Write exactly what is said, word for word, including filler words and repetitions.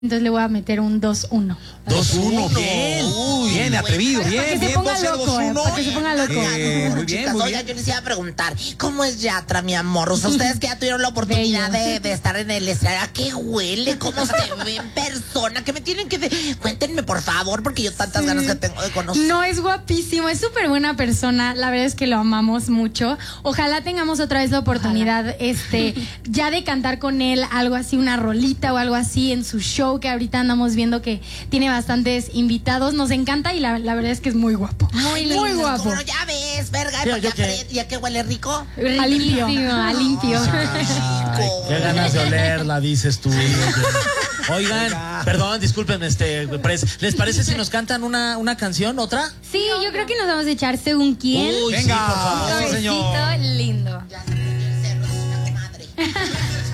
Entonces le voy a meter un dos uno. dos uno, bien. Uy, bien, atrevido, bien, Para que se bien. ponga doce, loco, dos, eh, uno. para que se ponga loco. Eh, muy bien, Chicas, muy oiga, bien. yo les iba a preguntar, ¿cómo es Yatra, mi amor? O sea, ustedes que ya tuvieron la oportunidad de, de estar en el escenario, ¿a qué huele? ¿Cómo se ve en persona? ¿Qué me tienen que decir? Cuéntenme, por favor, porque yo tantas Sí. ganas que tengo de conocer. No, es guapísimo, es súper buena persona. La verdad es que lo amamos mucho. Ojalá tengamos otra vez la oportunidad, este, ya de cantar con él algo así, una rolita o algo así en su show, que ahorita andamos viendo que tiene bastantes invitados. Nos encanta y la, la verdad es que es muy guapo. Muy, muy lindo, guapo. ¿cómo no? Ya ves, verga, Sí, porque yo qué. apre- ¿ya que huele rico? A limpio, a limpio. Ay, qué ganas de olerla, dices tú. Oigan, perdón, disculpen, este, Pres, ¿les parece si nos cantan una, una canción, otra? Sí, yo creo que nos vamos a echar según quién. Uy, Venga, sí, por favor, Suavecito, señor. lindo. Ya se me dio el cerro, es una comadre.